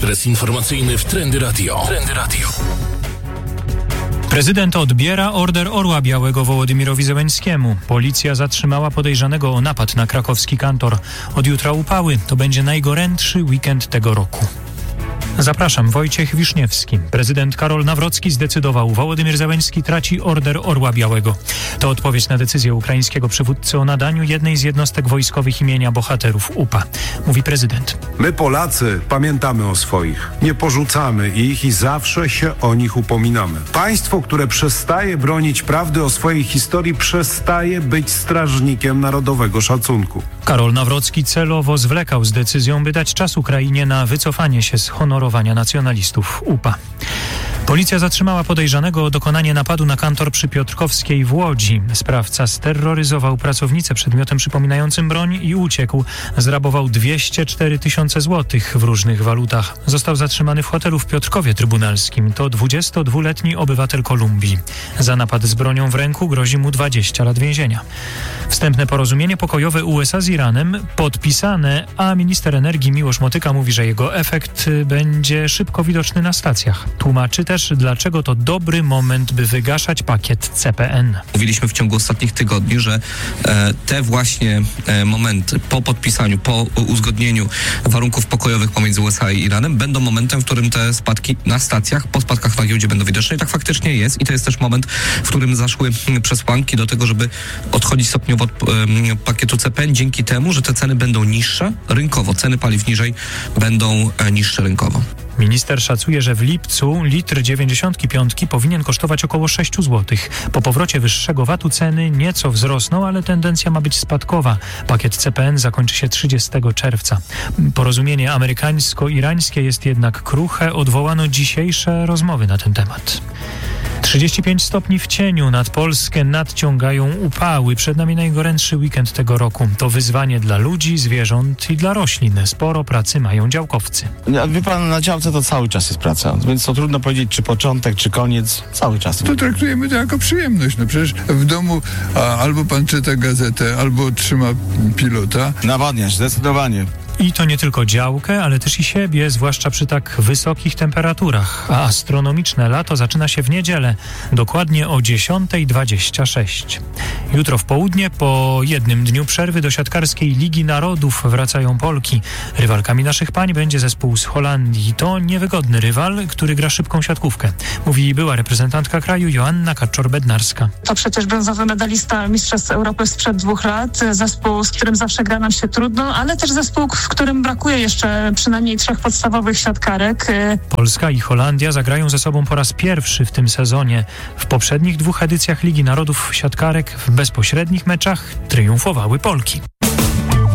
Ekspres informacyjny w Trendy Radio. Prezydent odbiera order Orła Białego Wołodymyrowi Zełenskiemu. Policja zatrzymała podejrzanego o napad na krakowski kantor. Od jutra upały. To będzie najgorętszy weekend tego roku. Zapraszam, Wojciech Wiszniewski. Prezydent Karol Nawrocki zdecydował, Wołodymyr Zełenski traci order Orła Białego. To odpowiedź na decyzję ukraińskiego przywódcy o nadaniu jednej z jednostek wojskowych imienia bohaterów UPA. Mówi prezydent. My Polacy pamiętamy o swoich, nie porzucamy ich i zawsze się o nich upominamy. Państwo, które przestaje bronić prawdy o swojej historii, przestaje być strażnikiem narodowego szacunku. Karol Nawrocki celowo zwlekał z decyzją, by dać czas Ukrainie na wycofanie się z honorowania nacjonalistów UPA. Policja zatrzymała podejrzanego o dokonanie napadu na kantor przy Piotrkowskiej w Łodzi. Sprawca steroryzował pracownicę przedmiotem przypominającym broń i uciekł. Zrabował 204 000 złotych w różnych walutach. Został zatrzymany w hotelu w Piotrkowie Trybunalskim. To 22-letni obywatel Kolumbii. Za napad z bronią w ręku grozi mu 20 lat więzienia. Wstępne porozumienie pokojowe USA z Iranem podpisane, a minister energii Miłosz Motyka mówi, że jego efekt będzie szybko widoczny na stacjach. Tłumaczy też, dlaczego to dobry moment, by wygaszać pakiet CPN. Mówiliśmy w ciągu ostatnich tygodni, że te właśnie momenty po podpisaniu, po uzgodnieniu warunków pokojowych pomiędzy USA i Iranem będą momentem, w którym te spadki na stacjach, po spadkach na giełdzie będą widoczne. I tak faktycznie jest. I to jest też moment, w którym zaszły przesłanki do tego, żeby odchodzić stopniowo od pakietu CPN dzięki temu, że te ceny będą niższe rynkowo. Ceny paliw niżej będą niższe rynkowo. Minister szacuje, że w lipcu litr 95 powinien kosztować około 6 zł. Po powrocie wyższego VAT-u ceny nieco wzrosną, ale tendencja ma być spadkowa. Pakiet CPN zakończy się 30 czerwca. Porozumienie amerykańsko-irańskie jest jednak kruche. Odwołano dzisiejsze rozmowy na ten temat. 35 stopni w cieniu nad Polskę nadciągają upały. Przed nami najgorętszy weekend tego roku. To wyzwanie dla ludzi, zwierząt i dla roślin. Sporo pracy mają działkowcy. Wie pan, na działce to cały czas jest praca, więc to trudno powiedzieć, czy początek, czy koniec. Cały czas. To traktujemy to jako przyjemność. No przecież w domu albo pan czyta gazetę, albo trzyma pilota. Nawadniać, zdecydowanie. I to nie tylko działkę, ale też i siebie, zwłaszcza przy tak wysokich temperaturach. A astronomiczne lato zaczyna się w niedzielę, dokładnie o 10:26. Jutro w południe, po jednym dniu przerwy do siatkarskiej Ligi Narodów wracają Polki. Rywalkami naszych pań będzie zespół z Holandii. To niewygodny rywal, który gra szybką siatkówkę. Mówi była reprezentantka kraju Joanna Kaczor-Bednarska. To przecież brązowy medalista Mistrzostw Europy sprzed 2 lat. Zespół, z którym zawsze gra nam się trudno, ale też zespół, w którym brakuje jeszcze przynajmniej 3 podstawowych siatkarek. Polska i Holandia zagrają ze sobą po raz pierwszy w tym sezonie. W poprzednich 2 edycjach Ligi Narodów siatkarek w bezpośrednich meczach triumfowały Polki.